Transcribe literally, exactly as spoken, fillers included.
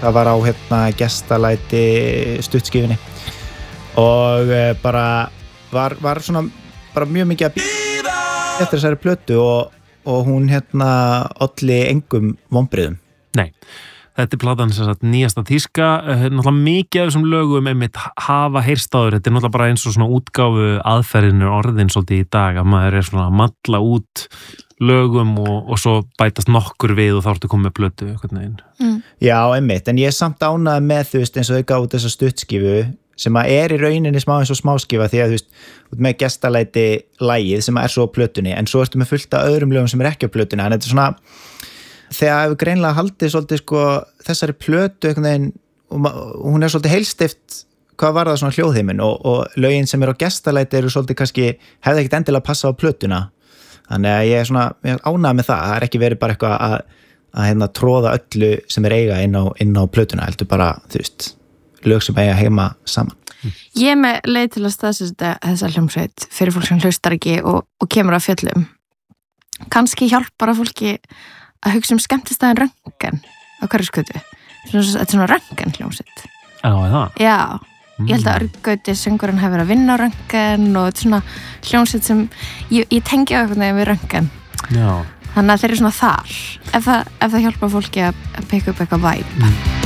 það var á hérna gestalæti stuttskifunni og bara var, var svona bara mjög mikið að býða eftir þessari plötu og, og hún hérna olli engum vonbrigðum. Nei, þetta er platan sem sagt nýjasta þýska, náttúrulega mikið af þessum lögum einmitt hafa heyrst áður, þetta er náttúrulega bara eins og svona útgáfu aðferðinu orðin svolítið í dag að maður er svona að malla út lögum og, og svo bætast nokkur við og þá ertu komið með plötu mm. Já, einmitt, en ég er samt ánægð með þú veist eins og þau gáðu þessa stuttskifu sem að er í rauninni smá eins og smáskifa því að þú veist, út með gestalæti lagið sem er svo á plötunni en svo ertu með fullt af öðrum lögum sem er ekki á plötunni en þetta er svona þegar hefur greinlega haldið svolítið sko þessari plötu einhvern veginn og hún er svolítið heilstift hvað var það svona hljóðheimin og, og lögin sem er á gestalæti eru svolítið kannski hefði ekkert endilega að passa á plötuna þannig að ég er svona ég er ánægð með það, það er ekki verið bara eitthvað að, að hérna tróða öllu sem er eiga inn á, inn á plötuna, heldur bara þú veist, lög sem eiga heima saman. Ég er með leið til að staðsetja þessa hljómsveit fyrir fólk sem hlustar ekki og, og kemur að fjöllum kannski hjálpar að fólki að hugsa um skemmtistæðin Röntgen á Hverfisgötu. Þetta er svona Röntgen hljómsveit. Já, það? Já, ég held að Örgauti söngurinn hefur verið að vinna á Röntgen og þetta er svona hljómsveit sem ég, ég tengi á eitthvað við Röntgen. Já. Þannig að þeir eru svona þar ef það, ef það hjálpar fólki að, að peka upp eitthvað væp. Mm.